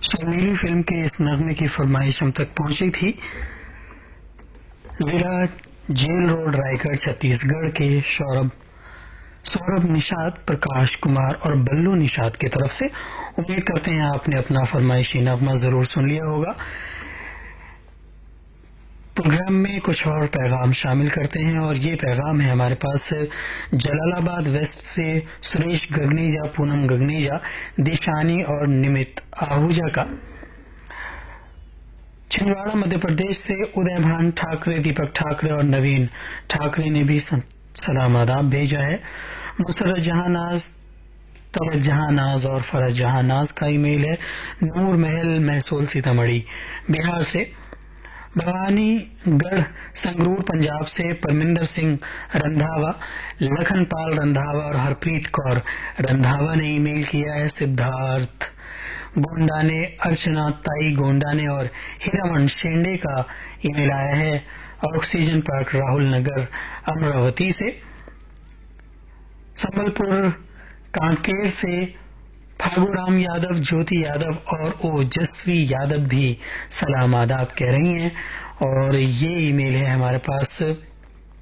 شرمیلی film کے اس نغمے کی فرمائش ہم تک پہنچی تھی ضلع جیل روڈ رائے گڑھ چھتیس گڑھ کے سوربھ نشاد پرکاش کمار اور بلو نشاد کی طرف سے. امید کرتے ہیں آپ نے اپنا فرمائشی نغمہ ضرور سن لیا ہوگا. پروگرام میں کچھ اور پیغام شامل کرتے ہیں اور یہ پیغام ہے ہمارے پاس جلال آباد ویسٹ سے سریش گگنیجا، پونم گگنیجا، دیشانی اور نمت آہوجا کا. چھندواڑہ مدھیہ پردیش سے ادے بھان ٹھاکرے، دیپک ٹھاکرے اور نوین ٹھاکرے نے بھی سلام آداب بھیجا ہے. مسرت جہاں ناز، طلعت جہاں ناز اور فرج جہاں ناز کا ای میل ہے. نور محل محسول سیتامڑھی بہار سے. بھوانی گڑھ سنگرور پنجاب سے پرمندر سنگھ رندھاوا، لکھن پال رندھاوا اور ہرپریت کور رندھاوا نے ای میل کیا ہے. سدھارتھ گونڈا نے، ارچنا تائی گونڈا نے اور ہیرامن شینڈے کا ای میل آیا ہے. آکسیجن پارک راہل نگر امراوتی سے. سنبل پور کانکیر سے پھاگو رام یادو، جوتی یادو اور اوجسوی یادو بھی سلام آداب کہہ رہی ہیں. اور یہ ای میل ہے ہمارے پاس